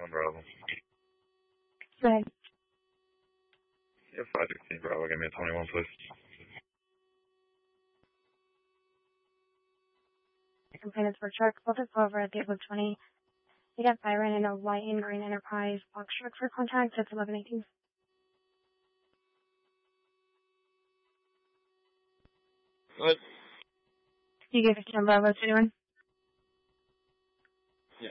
21 Bravo. Go ahead. Yeah, 516 Bravo, give me a 21, please. Complainants for truck, both are over at the Outlook 20. They got Byron in a white and green Enterprise box truck for contact. That's 1118. What? You gave it to Bravo to anyone? Yeah.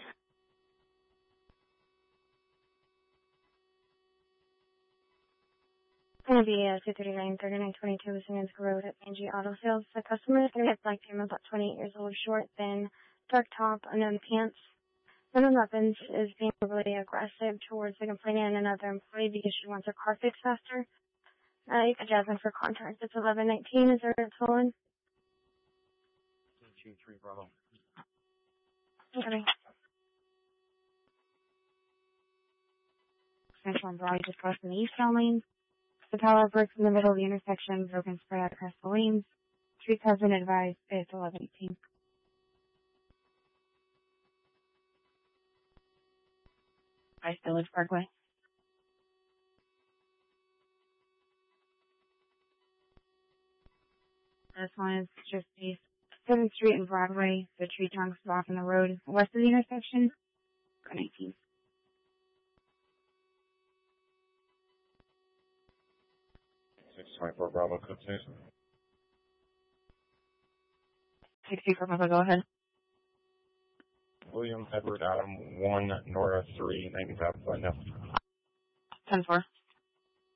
It's going to be 239-3922 Simmons Road at Angie Auto Sales. The customer is going to get black payment, about 28 years old, short, thin, dark top, unknown pants. Unknown weapons is being overly aggressive towards the complainant and another employee because she wants her car fixed faster. You got Jasmine for contract. It's 1119. Is there a stolen? 223 Bravo. Okay. Central and Broad just crossing the eastbound lanes. The power breaks in the middle of the intersection, broken spread out across the lanes. Streets has been advised. It's 1118. Ice Village Parkway. This one is just east 7th Street and Broadway. The tree trunks blocking the road west of the intersection. 19. 624 Bravo, code station. 64 Bravo, go ahead. William Edward Adam 1 Nora 3 95 by now. 10-4.